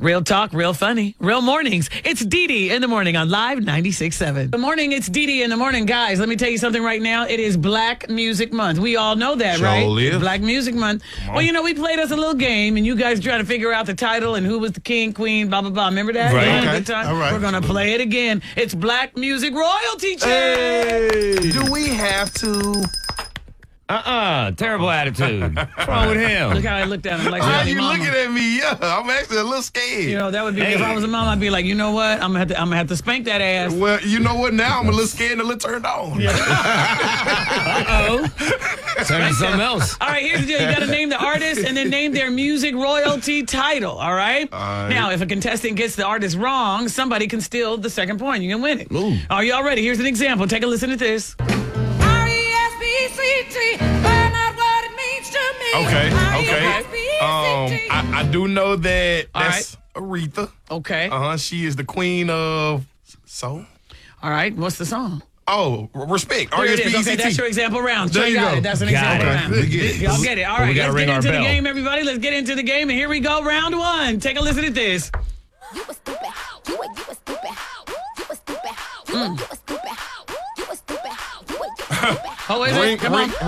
Real talk, real funny, real mornings. It's Dee Dee in the morning on Live 96.7. Good morning, it's Dee Dee in the morning. Guys, let me tell you something right now. It is Black Music Month. We all know that, Sure right? is. Black Music Month. Well, you know, we played us a little game, and you guys trying to figure out the title and who was the king, queen, blah, blah, blah. Remember that? Right. You had a Okay. good time? All right. We're going to play it again. It's Black Music Royalty Check. Hey. Do we have to? Terrible attitude. What's wrong with him? Look how I looked at him like Why that. are you looking at me? Yeah, I'm actually a little scared. You know, that would be if I was a mom. I'd be like, you know what? I'm gonna have to spank that ass. Well, you know what? Now I'm a little scared and a little turned on. Turn to something else. All right, here's the deal. You got to name the artist and then name their music royalty title. All right. Now, if a contestant gets the artist wrong, somebody can steal the second point. You can win it. Ooh. Are y'all ready? Here's an example. Take a listen to this. R-E-S-P-C-T, find out what it means to me. Okay. R-E-S-P-C-T. I do know that All that's Aretha. Okay. She is the queen of soul. All right. What's the song? Oh, respect. Here it is. R-E-S-P-E-C-T. Okay, that's your example round. There Trey you got go. it. That's an Got example it. round. We get it. Y'all get it. All But we right, gotta let's ring get our into the bell. game, everybody. Let's get into the game. And here we go, round one. Take a listen to this. You a stupid. You a stupid. You a stupid. You a stupid. You a stupid. You a stupid. Oh, wait, Ring, come on.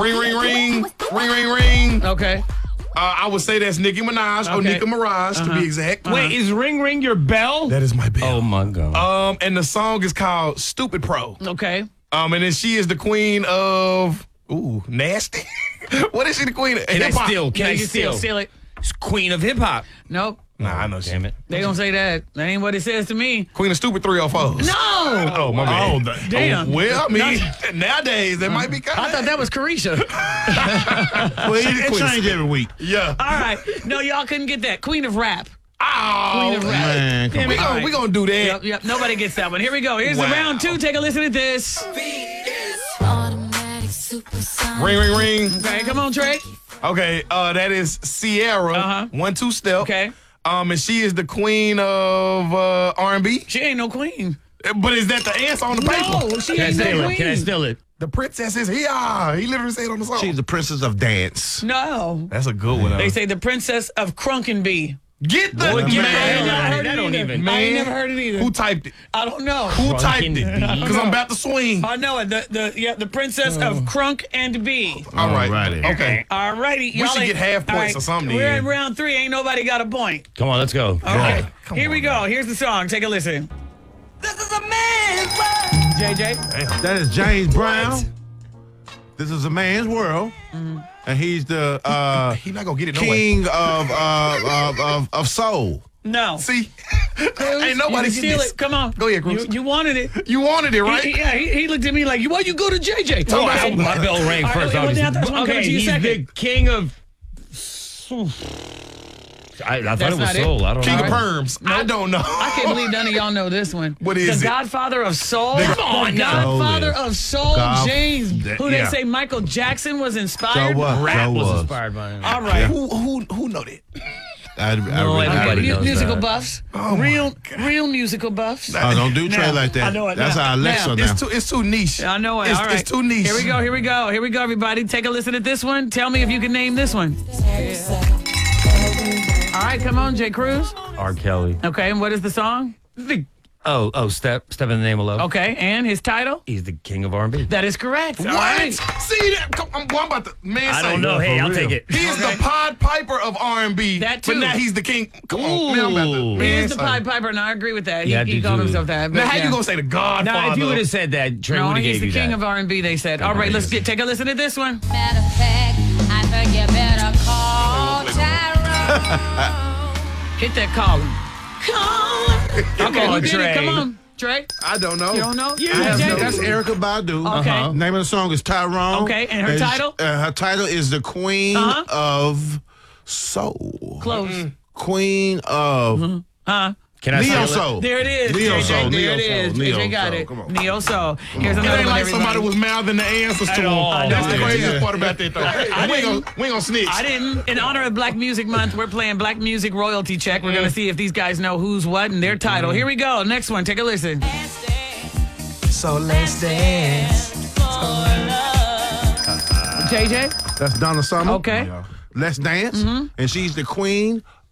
ring. Okay. I would say that's Nicki Minaj or Okay. Nicki Minaj to be exact. Wait, is Ring your bell? That is my bell. Oh my God. And the song is called Stupid Pro. Okay. And then she is the queen of nasty. What is she the queen of? Can I Hip-hop. steal? Can Yeah, I you steal? steal it. It's Queen of Hip Hop. Nope. Nah, I know she. Damn it. They don't say that. That ain't what it says to me. Queen of Stupid 304s. No. Oh, my bad. Damn. Well, I mean, nowadays, that might be kind I thought that was Carisha. Well, it change every week. Yeah. All right. No, y'all couldn't get that. Queen of Rap. Oh, Queen of Rap. Man, come we on. gonna, we gonna do that. Yep. Nobody gets that one. Here we go. Here's the Wow. round two. Take a listen to this. Automatic supersonic. Ring. Okay, come on, Trey. Okay, that is Sierra. 1-2 step. Okay. And she is the queen of R&B. She ain't no queen. But is that the answer on the paper? No, she Can I ain't no steal queen. it? Can I steal it? The princess is here. He literally said on the song. She's the princess of dance. No. That's a good one. They say the princess of Crunkenby. Get the Boy, get man. the hell never out of heard here. it That don't either. even. I ain't never heard it either. Who typed it? I don't know. Who typed Crunk it? and B. Because I'm about to swing. I know it. The princess of Crunk and B. All right. Alrighty. Okay. All righty. We should get half points or something We're then. in round three. Ain't nobody got a point. Come on, let's go. Okay. Come Here we on go. now. Here's the song. Take a listen. This is a man's world. JJ. That is James Brown. This is a man's world, and he's the He's not gonna get it no way. king of soul. No. See, Cruz, ain't nobody you can get steal this. it. Come on. Go ahead, Cruz. You wanted it. You wanted it, right? He looked at me like, why you go to JJ? Oh, my bell rang All right, first. well, obviously. now that's one Okay, coming to you he's second. the king of. I thought That's it was not it. soul. I don't King know. of Perms. I don't know. I can't believe none of y'all know this one. What is the it? Godfather of Soul? Come on the now. Godfather of Soul, God- James, who they yeah. say Michael Jackson was So inspired by. what? Rap So was was. inspired by him. All right. Who know that? No, everybody knows musical that. buffs. Oh, my real musical buffs. Oh, don't do Trey Now, like that. I know it That's now. our Alexa Now, now. It's too niche. I know it. It's, All right. it's too niche. Here we go, everybody. Take a listen to this one. Tell me if you can name this one. All right, come on, Jay Cruz. R. Kelly. Okay, and what is the song? Step in the name of love. Okay, and his title? He's the king of R&B. That is correct. What? All right. See that? Come, I'm about to man. I say, don't know. Hey, I'll take it. He is the Pied Piper of R&B. That too. But now he's the king. Come on, man. I'm about to. Ooh. He Man, is the say. Pied Piper, and I agree with that. Yeah, I He do called too. himself that. Now, but how yeah. you gonna say the Godfather? Now, if you would have said that, Trey No, would have he's gave the you king that. of R&B, they said. All right, let's take a listen to this one. Matter of fact, I think you better call Tyrone. Hit that caller. Okay, on, who did it? Trey. Come on, Trey. I don't know. You don't know? I have no That's clue. Erica Badu. Okay. Name of the song is Tyrone. Okay, and her title? Her title is the Queen Uh-huh. of Soul. Close. Queen of Can I Neo steal it? Soul. There it is. Neo JJ, Soul, there Neo it is. Soul, JJ Neo got Soul. it. Come on. Neo Soul. Here's It another ain't one, like somebody everybody. was mouthing the answers to him. all. That's the I know. craziest part about that, though. I we ain't gonna snitch. I didn't. In honor of Black Music Month, we're playing Black Music Royalty Check. We're going to see if these guys know who's what and their title. Here we go. Next one. Take a listen. So let's dance. JJ? That's Donna Summer. Okay. Let's Dance. And she's the Queen